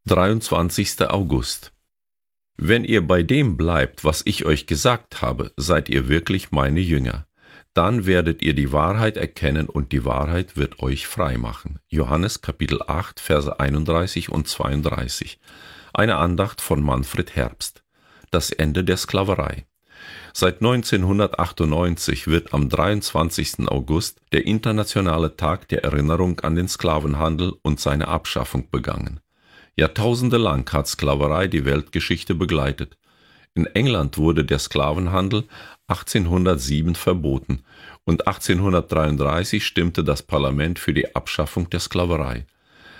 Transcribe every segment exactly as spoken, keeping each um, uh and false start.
dreiundzwanzigster August. Wenn ihr bei dem bleibt, was ich euch gesagt habe, seid ihr wirklich meine Jünger. Dann werdet ihr die Wahrheit erkennen und die Wahrheit wird euch frei machen. Johannes Kapitel acht, Verse einunddreißig und zweiunddreißig. Eine Andacht von Manfred Herbst. Das Ende der Sklaverei. Seit neunzehnhundertachtundneunzig wird am dreiundzwanzigsten August der internationale Tag der Erinnerung an den Sklavenhandel und seine Abschaffung begangen. Jahrtausende lang hat Sklaverei die Weltgeschichte begleitet. In England wurde der Sklavenhandel achtzehnhundertsieben verboten und achtzehnhundertdreiunddreißig stimmte das Parlament für die Abschaffung der Sklaverei.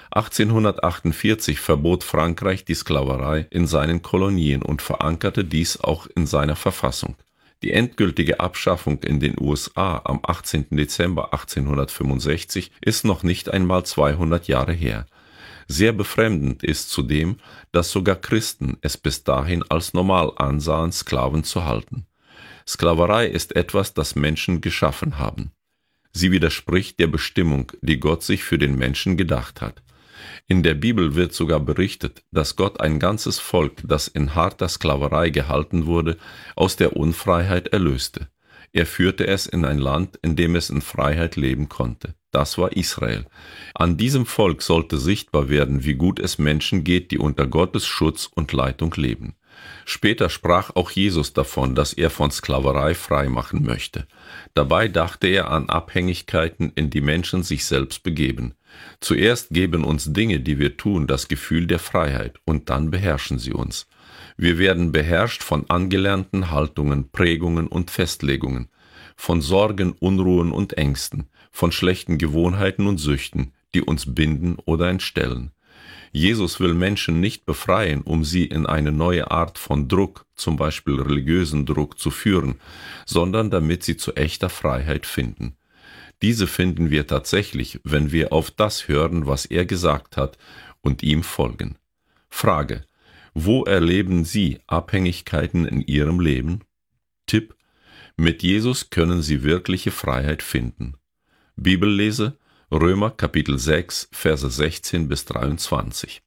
achtzehnhundertachtundvierzig verbot Frankreich die Sklaverei in seinen Kolonien und verankerte dies auch in seiner Verfassung. Die endgültige Abschaffung in den U S A am achtzehnten Dezember achtzehnhundertfünfundsechzig ist noch nicht einmal zweihundert Jahre her. Sehr befremdend ist zudem, dass sogar Christen es bis dahin als normal ansahen, Sklaven zu halten. Sklaverei ist etwas, das Menschen geschaffen haben. Sie widerspricht der Bestimmung, die Gott sich für den Menschen gedacht hat. In der Bibel wird sogar berichtet, dass Gott ein ganzes Volk, das in harter Sklaverei gehalten wurde, aus der Unfreiheit erlöste. Er führte es in ein Land, in dem es in Freiheit leben konnte. Das war Israel. An diesem Volk sollte sichtbar werden, wie gut es Menschen geht, die unter Gottes Schutz und Leitung leben. Später sprach auch Jesus davon, dass er von Sklaverei frei machen möchte. Dabei dachte er an Abhängigkeiten, in die Menschen sich selbst begeben. Zuerst geben uns Dinge, die wir tun, das Gefühl der Freiheit, und dann beherrschen sie uns. Wir werden beherrscht von angelernten Haltungen, Prägungen und Festlegungen, von Sorgen, Unruhen und Ängsten, von schlechten Gewohnheiten und Süchten, die uns binden oder entstellen. Jesus will Menschen nicht befreien, um sie in eine neue Art von Druck, zum Beispiel religiösen Druck, zu führen, sondern damit sie zu echter Freiheit finden. Diese finden wir tatsächlich, wenn wir auf das hören, was er gesagt hat, und ihm folgen. Frage: Wo erleben Sie Abhängigkeiten in Ihrem Leben? Tipp: Mit Jesus können Sie wirkliche Freiheit finden. Bibellese: Römer Kapitel sechs, Verse sechzehn bis dreiundzwanzig.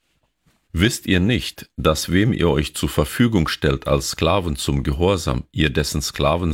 Wisst ihr nicht, dass wem ihr euch zur Verfügung stellt als Sklaven zum Gehorsam, ihr dessen Sklaven